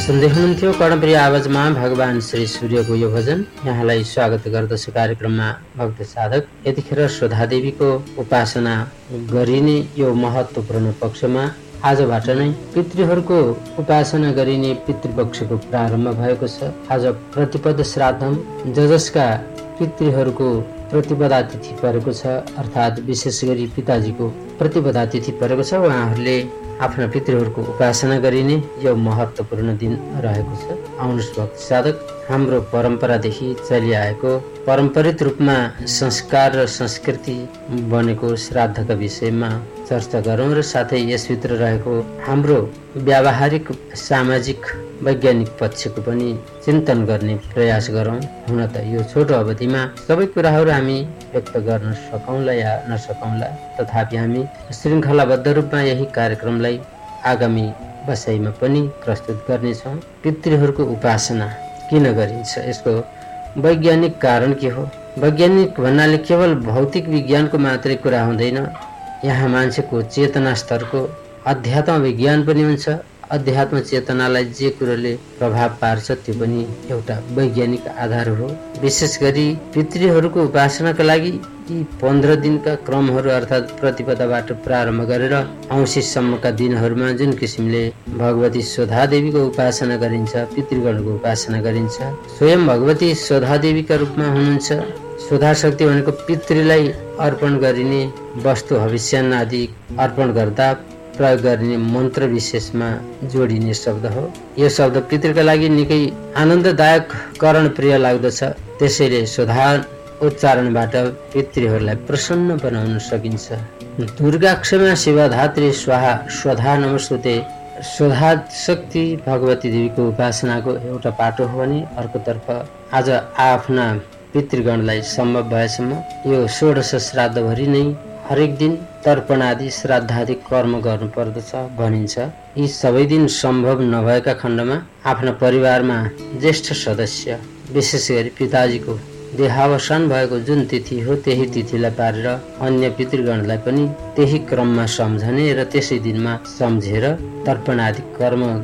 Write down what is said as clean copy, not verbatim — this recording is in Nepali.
सुन्दै हुनुहुन्थ्यो कर्णप्रिय आवाजमा भगवान श्री सूर्यको यो भजन। यहाँलाई स्वागत गर्दछु कार्यक्रममा भक्त साधक। यतिखेर स्वधादेवीको उपासना गरिने यो महत्त्वपूर्ण पक्षमा आजबाट नै पितृहरूको उपासना गरिने पितृपक्षको प्रारम्भ भएको छ। आज प्रतिपद श्राद्धम जसका पितृहरूको प्रतिपदा तिथि परेको छ, अर्थात् विशेष गरी पिताजीको प्रतिपदा तिथि परेको छ, उहाँहरूले आफ्ना पितृहरूको उपासना गरिने यो महत्त्वपूर्ण दिन रहेको छ। आउनुहोस् भक्त साधक, हाम्रो परम्परादेखि चलिआएको पारम्परिक रूपमा संस्कार र संस्कृति बनेको श्राद्धका विषयमा चर्चा गरौँ र साथै यसभित्र रहेको हाम्रो व्यावहारिक, सामाजिक, वैज्ञानिक पक्षको पनि चिन्तन गर्ने प्रयास गरौँ। हुन त यो छोटो अवधिमा सबै कुराहरू हामी व्यक्त गर्न सकौँला या नसकौँला, तथापि हामी श्रृङ्खलाबद्ध रूपमा यही कार्यक्रमलाई आगामी बसाइमा पनि प्रस्तुत गर्नेछौँ। पितृहरूको उपासना किन गरिन्छ, यसको वैज्ञानिक कारण के हो? वैज्ञानिक भन्नाले केवल भौतिक विज्ञानको मात्रै कुरा हुँदैन। यहाँ मान्छेको चेतना स्तरको अध्यात्म विज्ञान पनि हुन्छ। अध्यात्म चेतनालाई जे कुरोले प्रभाव पार्छ त्यो पनि एउटा वैज्ञानिक आधार हो। विशेष गरी पितृहरूको उपासनाका लागि यी 15 दिनका क्रमहरू, अर्थात् प्रतिपदाबाट प्रारम्भ गरेर औँसीसम्मका दिनहरूमा जुन किसिमले भगवती स्वधादेवीको उपासना गरिन्छ, पितृगणको उपासना गरिन्छ, स्वयं भगवती स्वधादेवीका रूपमा हुनुहुन्छ। स्वधा शक्ति भनेको पितृलाई अर्पण गरिने वस्तु, हविष्यान्न आदि अर्पण गर्दा प्रयोग गरिने मन्त्र विशेषमा जोडिने शब्द हो। यो शब्द पितृका लागि निकै आनन्ददायक, कर्णप्रिय लाग्दछ। त्यसैले स्वधा उच्चारणबाट पितृहरूलाई प्रसन्न बनाउन सकिन्छ। दुर्गाक्षमा शिवधात्री स्वाहा स्वधा नमस्तुते। स्वधा शक्ति भगवती देवीको उपासनाको एउटा पाटो हो भने अर्कोतर्फ आज आफ्ना पितृगणलाई सम्भव भएसम्म यो 16 श्राद्धभरि नै हरेक दिन तर्पण आदि श्राद्धादि कर्म गर्नु पर्दछ भनिन्छ। यी सबै दिन सम्भव नभएका खण्डमा आफ्ना परिवारमा ज्येष्ठ सदस्य, विशेष गरी पिताजीको देहावसान भएको जुन तिथि हो त्यही तिथिलाई पारेर अन्य पितृगणलाई पनि त्यही क्रममा सम्झने र त्यसै दिनमा सम्झेर तर्पण आदि कर्म